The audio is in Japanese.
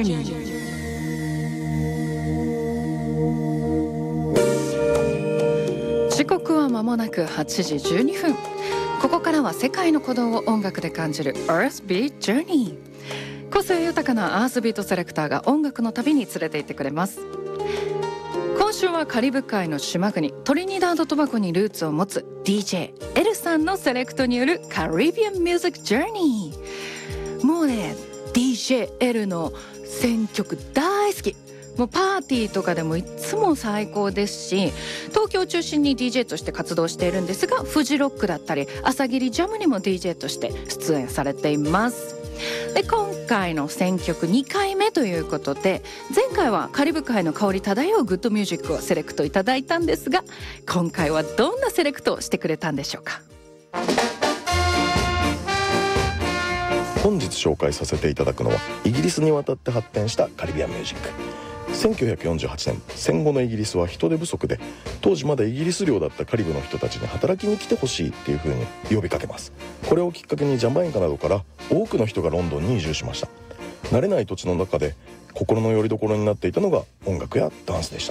Journey。 時刻は間もなく8時12分。ここからは世界の鼓動を音楽で感じる Earth Beat Journey。 個性豊かなアースビートセレクターが音楽の旅に連れて行ってくれます。今週はカリブ海の島国トリニダード・トバゴにルーツを持つ DJ エルさんのセレクトによるカリビアンミュージックジャーニー。もうね DJ エルの選曲大好き。もうパーティーとかでもいつも最高ですし、東京を中心に DJ として活動しているんですが、フジロックだったり朝霧ジャムにも DJ として出演されています。で今回の選曲2回目ということで、前回はカリブ海の香り漂うグッドミュージックをセレクトいただいたんですが、今回はどんなセレクトをしてくれたんでしょうか。 本日紹介させていただくのはイギリスに渡って発展したカリビアンミュージック。1948年、戦後のイギリスは人手不足で、当時まだイギリス領だったカリブの人たちに働きに来てほしいっていう風に呼びかけます。これをきっかけにジャマイカなどから多くの人がロンドンに移住しました。慣れない土地の中で心の拠り所になっていたのが音楽やダンスでした。